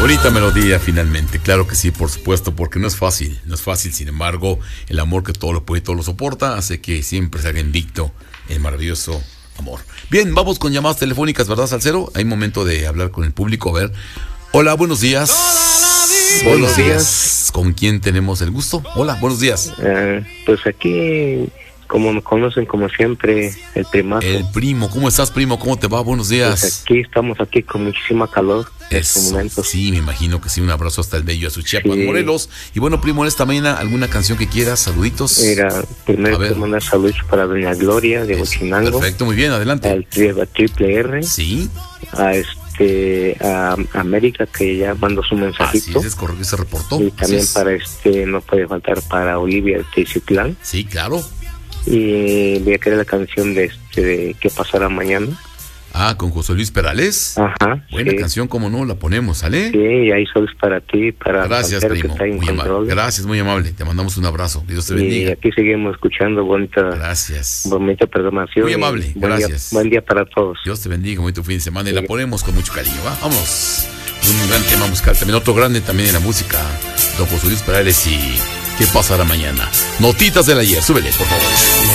Bonita melodía finalmente, claro que sí, por supuesto, porque no es fácil, sin embargo, el amor que todo lo puede y todo lo soporta hace que siempre se haga invicto el maravilloso amor. Bien, vamos con llamadas telefónicas, ¿verdad, Salcero? Hay momento de hablar con el público, a ver. Hola, buenos días. Buenos días. ¿Con quién tenemos el gusto? Hola, buenos días. Pues aquí, como me conocen como siempre, el primazo. El primo, ¿cómo estás, primo? ¿Cómo te va? Buenos días. Pues aquí estamos aquí con muchísima calor en estos momentos. Sí, me imagino que sí, un abrazo hasta el bello a su Chiapas, sí. Morelos. Y bueno, primo, en esta mañana, ¿alguna canción que quieras? Saluditos. Mira, primero te mandar saludos para Doña Gloria de Huachinango. Perfecto, muy bien, adelante. Al Triple R. Sí. A América, que ya mandó su mensajito. Así es correcto, se reportó. Y también para no puede faltar para Olivia de Teciutlán. Sí, claro. Y voy a querer la canción de ¿Qué pasará mañana? Con José Luis Perales. Ajá. Buena canción, como no, la ponemos, ¿sale? Sí, y ahí solo es para ti, para gracias, primo. Muy amable. Gracias, muy amable. Te mandamos un abrazo. Dios te bendiga. Y aquí seguimos escuchando bonita programación. Muy amable, gracias. Buen día para todos. Dios te bendiga, bonito fin de semana. Y la ponemos con mucho cariño, ¿va? Vámonos. Un gran tema musical. También otro grande también en la música. Don José Luis Perales y ¿Qué pasará mañana? Notitas del ayer. Súbele, por favor.